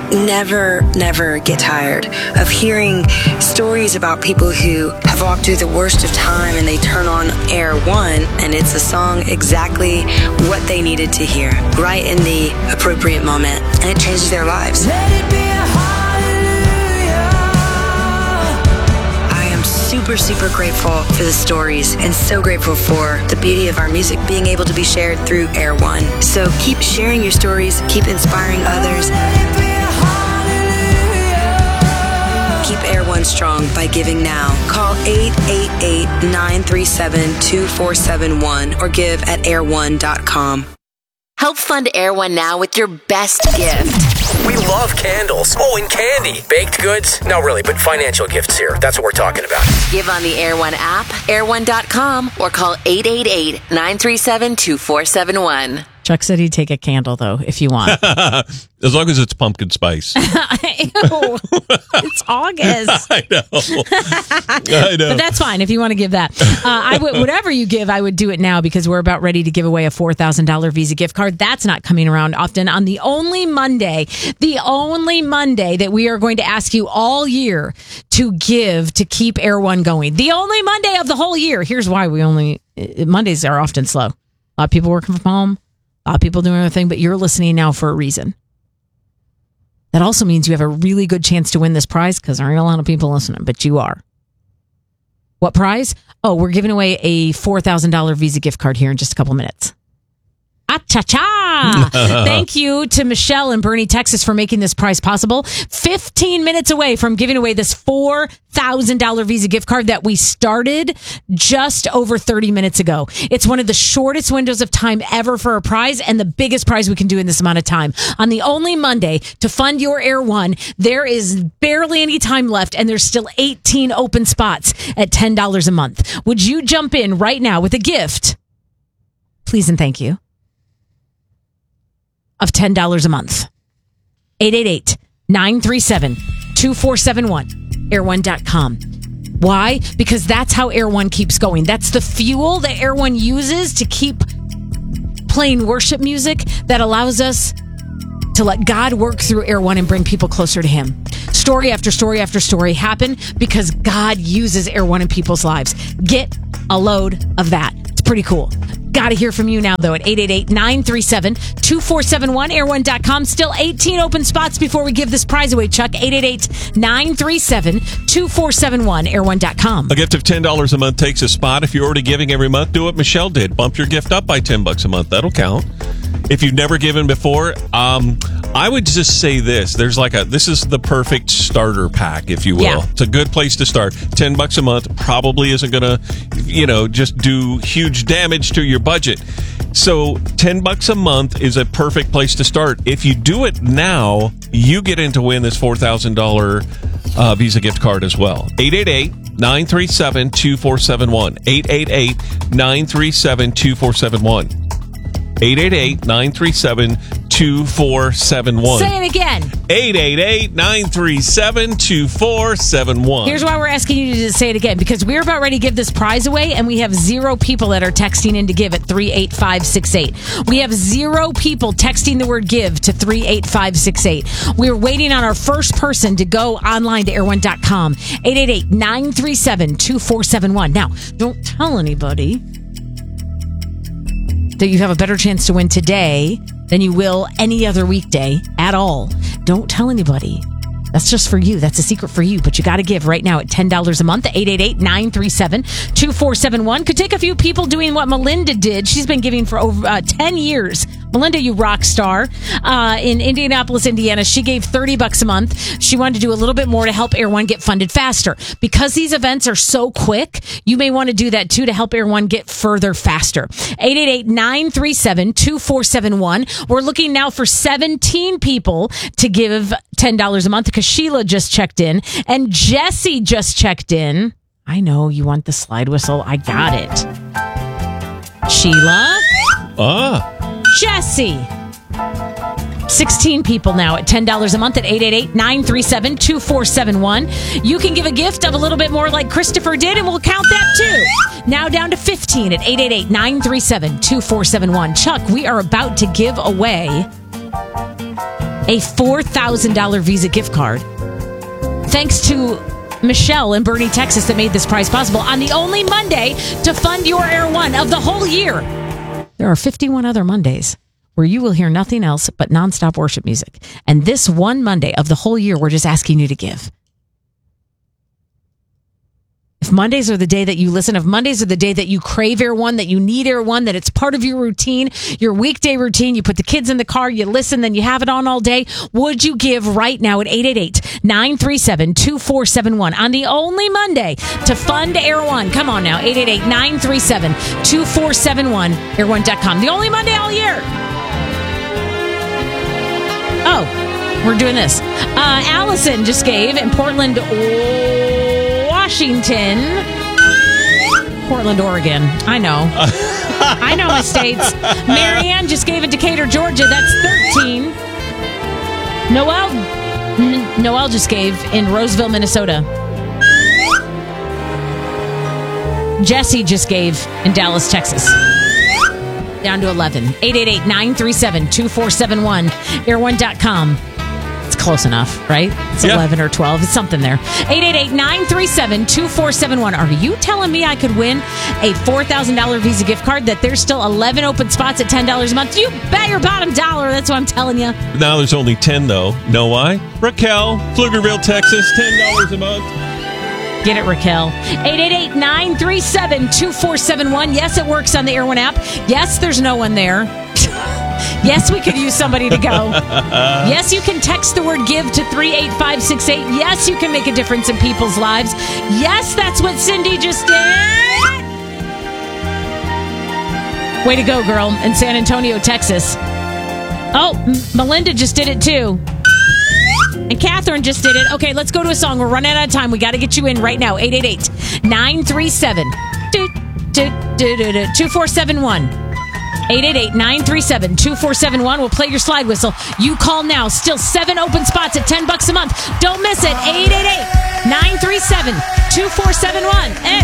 never get tired of hearing stories about people who have walked through the worst of time and they turn on Air One and it's a song exactly what they needed to hear, right in the appropriate moment, and it changes their lives. Let it be a hallelujah. I am super grateful for the stories and so grateful for the beauty of our music being able to be shared through Air One. So keep sharing your stories, keep inspiring others. Keep Air One strong by giving now. Call 888-937-2471 or give at airone.com. Help fund Air One now with your best gift. We love candles. Oh, and candy. Baked goods? No, really, but financial gifts here. That's what we're talking about. Give on the Air One app, airone.com, or call 888-937-2471. Chuck said he'd take a candle, though, if you want. As long as it's pumpkin spice. Ew, it's August. I know. But that's fine if you want to give that. I would, whatever you give, I would do it now because we're about ready to give away a $4,000 Visa gift card. That's not coming around often. On the only Monday that we are going to ask you all year to give to keep Air One going. The only Monday of the whole year. Here's why Mondays are often slow. A lot of people working from home. A lot of people doing other thing, but you're listening now for a reason. That also means you have a really good chance to win this prize because there aren't a lot of people listening, but you are. What prize? Oh, we're giving away a $4,000 Visa gift card here in just a couple minutes. Ah-cha-cha! Thank you to Michelle in Bernie, Texas for making this prize possible. 15 minutes away from giving away this $4,000 Visa gift card that we started just over 30 minutes ago. It's one of the shortest windows of time ever for a prize and the biggest prize we can do in this amount of time. On the only Monday to fund your Air One, there is barely any time left and there's still 18 open spots at $10 a month. Would you jump in right now with a gift? Please and thank you. Of $10 a month. 888-937-2471. Air1.com. Why? Because that's how Air One keeps going. That's the fuel that Air One uses to keep playing worship music that allows us to let God work through Air One and bring people closer to Him. Story after story after story happen because God uses Air One in people's lives. Get a load of that. It's pretty cool. Got to hear from you now, though, at 888-937-2471, air1.com. Still 18 open spots before we give this prize away, Chuck. 888-937-2471, air1.com. A gift of $10 a month takes a spot. If you're already giving every month, do what Michelle did. Bump your gift up by $10 a month. That'll count. If you've never given before, I would just say this. This is the perfect starter pack, if you will. Yeah. It's a good place to start. $10 a month probably isn't going to, just do huge damage to your budget. So $10 a month is a perfect place to start. If you do it now, you get in to win this $4,000 Visa gift card as well. 888-937-2471. 888-937-2471. 888-937-2471. Say it again. 888-937-2471. Here's why we're asking you to say it again, because we're about ready to give this prize away, and we have 0 people that are texting in to give at 38568. We have 0 people texting the word give to 38568. We're waiting on our first person to go online to air1.com. 888-937-2471. Now, don't tell anybody that you have a better chance to win today than you will any other weekday at all. Don't tell anybody. That's just for you. That's a secret for you. But you got to give right now at $10 a month. 888-937-2471. Could take a few people doing what Melinda did. She's been giving for over 10 years. Melinda, you rock star. In Indianapolis, Indiana, she gave $30 a month. She wanted to do a little bit more to help Air One get funded faster. Because these events are so quick, you may want to do that too to help Air One get further faster. 888-937-2471. We're looking now for 17 people to give $10 a month because Sheila just checked in and Jesse just checked in. I know you want the slide whistle. I got it. Sheila. Jesse. 16 people now at $10 a month at 888-937-2471. You can give a gift of a little bit more like Christopher did, and we'll count that too. Now down to 15 at 888-937-2471. Chuck, we are about to give away a $4,000 Visa gift card. Thanks to Michelle in Bernie, Texas, that made this prize possible on the only Monday to fund your Air One of the whole year. There are 51 other Mondays where you will hear nothing else but nonstop worship music. And this one Monday of the whole year, we're just asking you to give. If Mondays are the day that you listen, if Mondays are the day that you crave Air One, that you need Air One, that it's part of your routine, your weekday routine, you put the kids in the car, you listen, then you have it on all day, would you give right now at 888-937-2471 on the only Monday to fund Air One? Come on now, 888-937-2471, air1.com. The only Monday all year. Oh, we're doing this. Allison just gave in Portland, Washington. Portland, Oregon. I know. I know my states. Marianne just gave in Decatur, Georgia. That's 13. Noel just gave in Roseville, Minnesota. Jesse just gave in Dallas, Texas. Down to 11. 888-937-2471. Air1.com. It's close enough, right? It's 11 or 12. It's something there. 888-937-2471. Are you telling me I could win a $4,000 Visa gift card, that there's still 11 open spots at $10 a month? You bet your bottom dollar. That's what I'm telling you. Now there's only 10, though. Know why? Raquel, Pflugerville, Texas, $10 a month. Get it, Raquel. 888-937-2471. Yes, it works on the Air One app. Yes, there's no one there. Yes, we could use somebody to go. Yes, you can text the word give to 38568. Yes, you can make a difference in people's lives. Yes, that's what Cindy just did. Way to go, girl, in San Antonio, Texas. Oh, Melinda just did it, too. And Catherine just did it. Okay, let's go to a song. We're running out of time. We got to get you in right now. 888-937-2471. 888-937-2471. We'll play your slide whistle. You call now. Still 7 open spots at $10 a month. Don't miss it. 888-937-2471.